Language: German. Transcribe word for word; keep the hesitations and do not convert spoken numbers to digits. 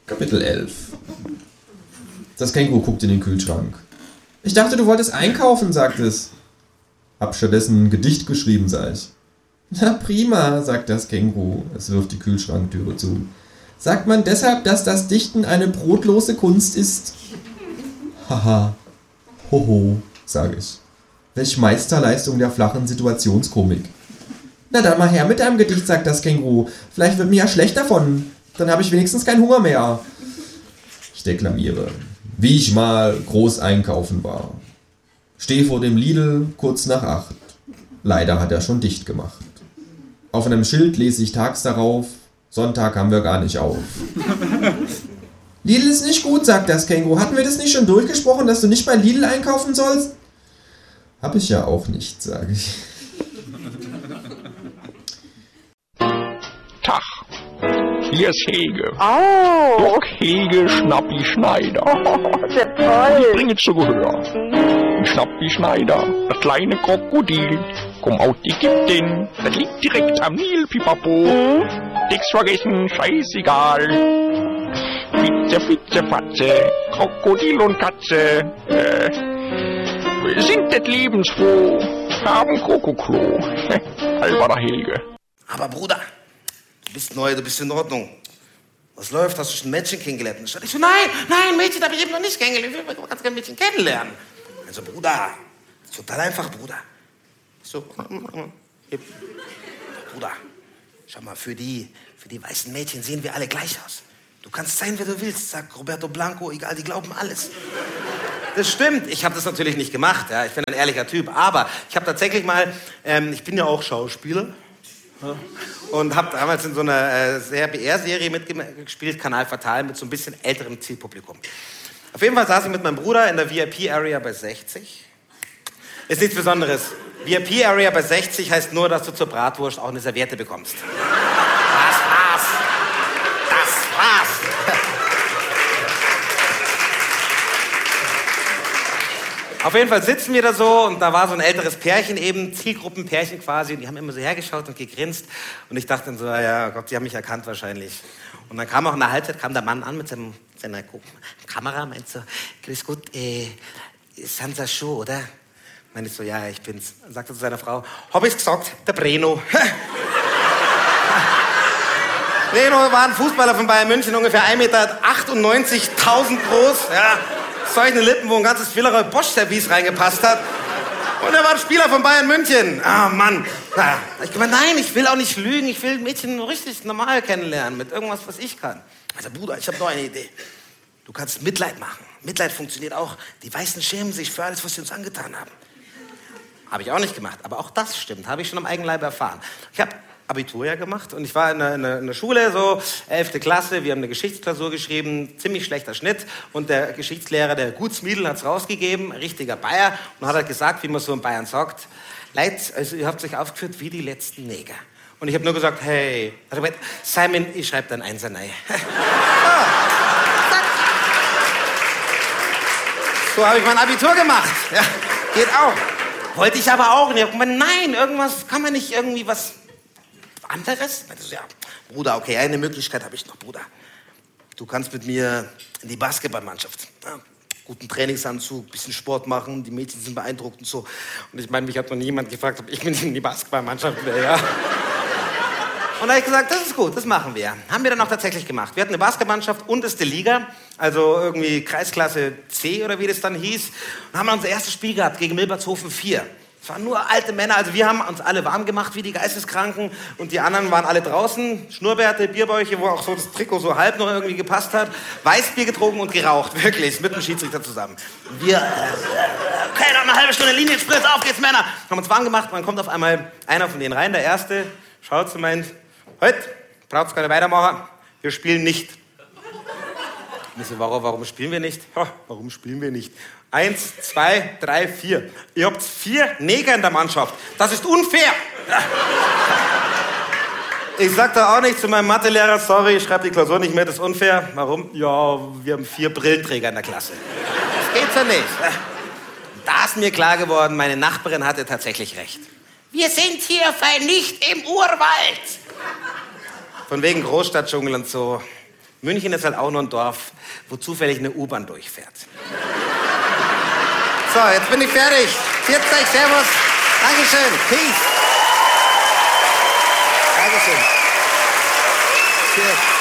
Kapitel elf. Das Känguru guckt in den Kühlschrank. Ich dachte, du wolltest einkaufen, sagt es. Hab stattdessen ein Gedicht geschrieben, sag ich. Na prima, sagt das Känguru. Es wirft die Kühlschranktüre zu. Sagt man deshalb, dass das Dichten eine brotlose Kunst ist? Haha. Hoho, sage ich. Welch Meisterleistung der flachen Situationskomik. Na dann mal her mit deinem Gedicht, sagt das Känguru. Vielleicht wird mir ja schlecht davon. Dann habe ich wenigstens keinen Hunger mehr. Ich deklamiere. Wie ich mal groß einkaufen war. Steh vor dem Lidl kurz nach acht. Leider hat er schon dicht gemacht. Auf einem Schild lese ich tags darauf, Sonntag haben wir gar nicht auf. Lidl ist nicht gut, sagt das Känguru. Hatten wir das nicht schon durchgesprochen, dass du nicht bei Lidl einkaufen sollst? Hab ich ja auch nicht, sage ich. Tag, hier ist Hege. Oh. Doc Hege Schnappi Schneider. Oh, sehr toll. Ich bringe zu Gehör. Schnappi Schneider, das kleine Krokodil. Komm aus die Gipten, das liegt direkt am Nil, pipapo. Mhm. Nix vergessen, scheißegal. Fitze, Fitze, Fatze, Krokodil und Katze. Äh, sind det lebensfroh, haben Krokoklo. Alberter Hege. Aber Bruder, du bist neu, du bist in Ordnung. Was läuft? Hast du schon ein Mädchen kennengelernt? Ich so, nein, nein, Mädchen habe ich eben noch nicht kennengelernt. Ich will ganz gerne ein Mädchen kennenlernen. Also Bruder, ist total einfach, Bruder. So, Bruder, schau mal, für die, für die weißen Mädchen sehen wir alle gleich aus. Du kannst sein, wer du willst, sagt Roberto Blanco, egal, die glauben alles. Das stimmt, ich habe das natürlich nicht gemacht, ja. Ich bin ein ehrlicher Typ, aber ich habe tatsächlich mal, ähm, ich bin ja auch Schauspieler, ja, und habe damals in so einer äh, sehr B R-Serie mitgespielt, Kanal Fatal, mit so ein bisschen älterem Zielpublikum. Auf jeden Fall saß ich mit meinem Bruder in der V I P-Area bei sechzig. Ist nichts Besonderes. V I P-Area bei sechzig heißt nur, dass du zur Bratwurst auch eine Serviette bekommst. Das war's. Das war's. Auf jeden Fall sitzen wir da so und da war so ein älteres Pärchen eben, Zielgruppenpärchen quasi, und die haben immer so hergeschaut und gegrinst und ich dachte dann so, ja Gott, die haben mich erkannt wahrscheinlich. Und dann kam auch in der Halbzeit, kam der Mann an mit seinem, seiner Kamera, meint so, grüß Gott, äh, Sansa Show, oder? Meinte ich so, ja, ich bin's. Dann sagte er zu seiner Frau, hab ich's gesagt, der Breno. Breno war ein Fußballer von Bayern München, ungefähr ein Meter achtundneunzigtausend groß, ja. Solche Lippen, wo ein ganzes Villeroy Bosch-Service reingepasst hat. Und er war ein Spieler von Bayern München. Ah, Mann. Ja. Ich gemeint, nein, ich will auch nicht lügen. Ich will Mädchen richtig normal kennenlernen, mit irgendwas, was ich kann. Also, Bruder, ich habe noch eine Idee. Du kannst Mitleid machen. Mitleid funktioniert auch. Die Weißen schämen sich für alles, was sie uns angetan haben. Habe ich auch nicht gemacht. Aber auch das stimmt. Habe ich schon am eigenen Leib erfahren. Ich habe Abitur ja gemacht und ich war in der, in, der, in der Schule, so elfte Klasse, wir haben eine Geschichtsklausur geschrieben, ziemlich schlechter Schnitt und der Geschichtslehrer, der Gutsmiedl, hat es rausgegeben, richtiger Bayer, und hat halt gesagt, wie man so in Bayern sagt, Leute, also ihr habt euch aufgeführt wie die letzten Neger. Und ich habe nur gesagt, hey, also Simon, ich schreibe dann Einser rein. So habe ich mein Abitur gemacht. Ja, geht auch. Wollte ich aber auch. Und ich habe gemeint, nein, irgendwas, kann man nicht irgendwie was anderes? Ja, Bruder, okay, eine Möglichkeit habe ich noch, Bruder. Du kannst mit mir in die Basketballmannschaft. Ja, guten Trainingsanzug, bisschen Sport machen, die Mädchen sind beeindruckt und so. Und ich meine, mich hat noch niemand gefragt, ob ich mit in die Basketballmannschaft will, ja. Und da habe ich gesagt, das ist gut, das machen wir. Haben wir dann auch tatsächlich gemacht. Wir hatten eine Basketballmannschaft, unterste Liga, also irgendwie Kreisklasse C oder wie das dann hieß. Und haben dann unser erstes Spiel gehabt gegen Milbertshofen vier. Es waren nur alte Männer, also wir haben uns alle warm gemacht wie die Geisteskranken und die anderen waren alle draußen, Schnurrbärte, Bierbäuche, wo auch so das Trikot so halb noch irgendwie gepasst hat, Weißbier getrunken und geraucht, wirklich, mit dem Schiedsrichter zusammen. Und wir, äh, okay, noch eine halbe Stunde Linienspritz, auf geht's Männer, haben uns warm gemacht, dann kommt auf einmal einer von denen rein, der Erste, schaut und meint, heute, braucht's keine weitermachen, wir spielen nicht. Ich so, warum, warum spielen wir nicht? Ja, warum spielen wir nicht? Eins, zwei, drei, vier. Ihr habt vier Neger in der Mannschaft. Das ist unfair. Ich sag da auch nicht zu meinem Mathelehrer, sorry, ich schreibe die Klausur nicht mehr, das ist unfair. Warum? Ja, wir haben vier Brillenträger in der Klasse. Das geht so nicht. Da ist mir klar geworden, meine Nachbarin hatte tatsächlich recht. Wir sind hier nicht im Urwald. Von wegen Großstadtdschungel und so. München ist halt auch nur ein Dorf, wo zufällig eine U-Bahn durchfährt. So, jetzt bin ich fertig. Viert euch, servus. Dankeschön. Peace. Dankeschön. Cheers.